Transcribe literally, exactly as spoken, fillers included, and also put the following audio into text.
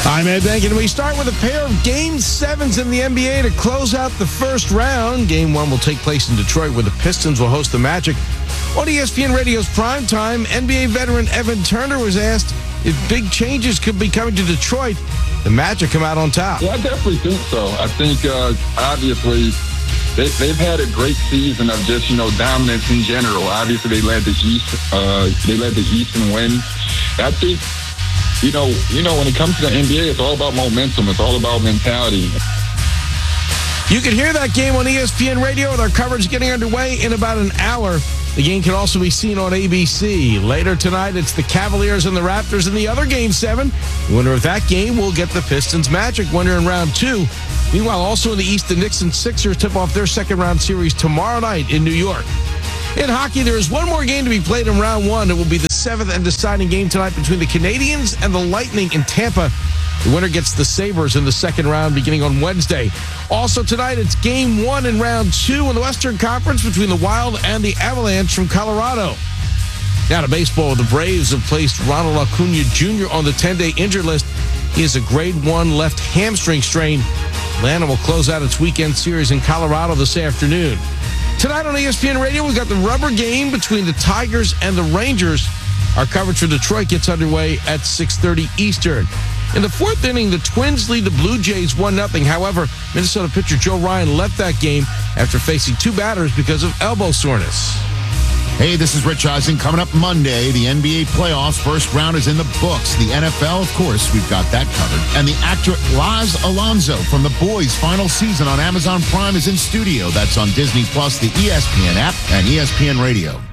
I'm Ed Bankin, and we start with a pair of Game sevens in the N B A to close out the first round. Game one will take place in Detroit, where the Pistons will host the Magic. On E S P N Radio's primetime, N B A veteran Evan Turner was asked if big changes could be coming to Detroit. The Magic come out on top. Yeah, I definitely think so. I think, uh, obviously, they, they've had a great season of just, you know, dominance in general. Obviously, they led the East. Uh, they led the East in wins. I think, you know, you know, when it comes to the N B A, it's all about momentum. It's all about mentality. You can hear that game on E S P N Radio with our coverage getting underway in about an hour. The game can also be seen on A B C. Later tonight, it's the Cavaliers and the Raptors in the other Game seven. The winner of that game will get the Pistons Magic winner in round two. Meanwhile, also in the East, the Knicks and Sixers tip off their second round series tomorrow night in New York. In hockey, there is one more game to be played in round one. It will be the seventh and deciding game tonight between the Canadiens and the Lightning in Tampa. The winner gets the Sabres in the second round beginning on Wednesday. Also tonight, it's game one in round two in the Western Conference between the Wild and the Avalanche from Colorado. Now to baseball, the Braves have placed Ronald Acuna Junior on the ten-day injured list. He has a grade one left hamstring strain. Atlanta will close out its weekend series in Colorado this afternoon. Tonight on E S P N Radio, we've got the rubber game between the Tigers and the Rangers. Our coverage for Detroit gets underway at six thirty Eastern. In the fourth inning, the Twins lead the Blue Jays one nothing. However, Minnesota pitcher Joe Ryan left that game after facing two batters because of elbow soreness. Hey, this is Rich Eisen. Coming up Monday, the N B A playoffs. First round is in the books. The N F L, of course, we've got that covered. And the actor Laz Alonso from The Boys' final season on Amazon Prime is in studio. That's on Disney Plus, the E S P N app, and E S P N Radio.